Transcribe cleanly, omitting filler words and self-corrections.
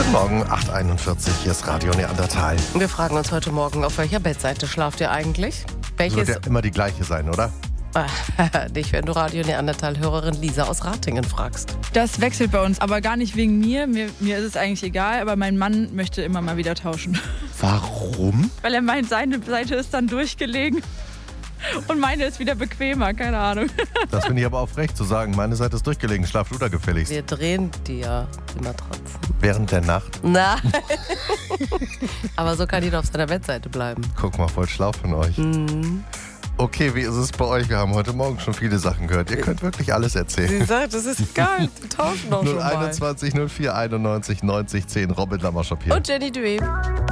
Guten Morgen, 8.41 hier ist Radio Neandertal. Wir fragen uns heute Morgen, auf welcher Bettseite schlaft ihr eigentlich? Wird ja immer die gleiche sein, oder? Nicht, wenn du Radio Neandertal-Hörerin Lisa aus Ratingen fragst. Das wechselt bei uns, aber gar nicht wegen mir. Mir ist es eigentlich egal, aber mein Mann möchte immer mal wieder tauschen. Warum? Weil er meint, seine Seite ist dann durchgelegen und meine ist wieder bequemer, keine Ahnung. Das finde ich aber auch frech zu sagen, meine Seite ist durchgelegen, schlaf du da gefälligst. Wir drehen dir die Matratzen. Während der Nacht? Na, aber so kann jeder auf seiner Bettseite bleiben. Guck mal, voll schlau von euch. Okay, wie ist es bei euch? Wir haben heute Morgen schon viele Sachen gehört. Ihr könnt wirklich alles erzählen. Sie sagt, das ist egal, wir tauschen doch schon mal. 021 04 91 90 10 Robin Lamaschopp hier. Und Jenny Due.